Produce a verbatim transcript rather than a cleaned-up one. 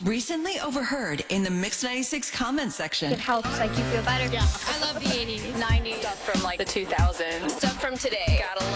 Recently overheard in the Mix ninety-six comments section. It helps like you feel better. Yeah. I love the eighties, nineties. Stuff from like the two thousands. Stuff from today. Gotta